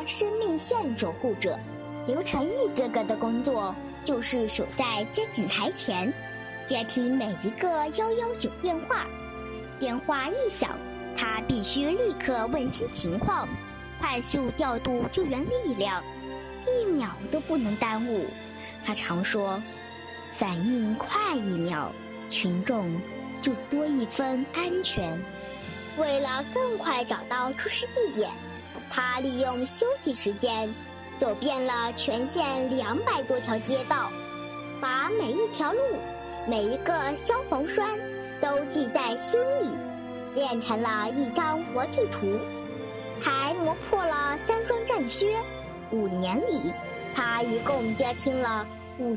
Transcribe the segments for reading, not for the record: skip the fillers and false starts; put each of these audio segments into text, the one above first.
生命线守护者。刘成义哥哥的工作就是守在接警台前，接听每一个119电话。电话一响，他必须立刻问清情况，快速调度救援力量，1秒都不能耽误。他常说，反应快1秒，群众就多1分安全。为了更快找到出事地点，他利用休息时间走遍了全县200多条街道，把每一条路、每一个消防栓都记在心里，练成了一张活地图，还磨破了3双战靴。5年里，他一共接听了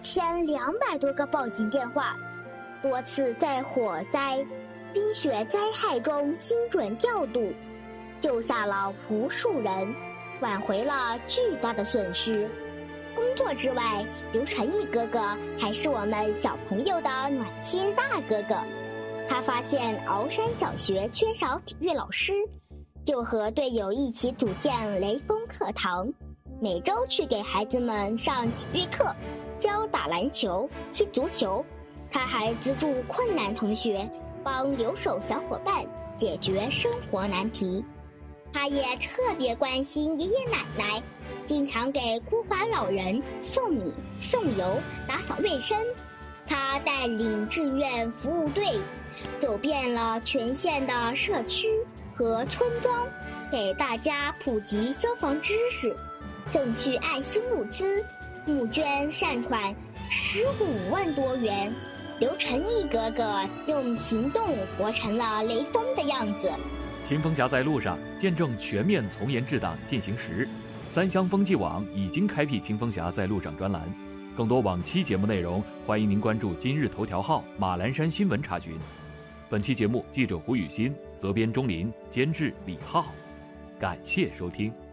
5200多个报警电话，多次在火灾、冰雪灾害中精准调度，救下了无数人，挽回了巨大的损失。工作之外，刘成义哥哥还是我们小朋友的暖心大哥哥。他发现鳌山小学缺少体育老师，就和队友一起组建雷锋课堂，每周去给孩子们上体育课，教打篮球、踢足球。他还资助困难同学，帮留守小伙伴解决生活难题。他也特别关心爷爷奶奶，经常给孤寡老人送米送油，打扫卫生。他带领志愿服务队走遍了全县的社区和村庄，给大家普及消防知识，送去爱心物资，募捐善款15万多元。刘成义哥哥用行动活成了雷锋的样子。 清风侠在路上，见证全面从严治党进行时。三湘风纪网已经开辟清风侠在路上专栏，更多往期节目内容，欢迎您关注今日头条号马栏山新闻查询。本期节目记者胡雨欣，责编钟林，监制李浩，感谢收听。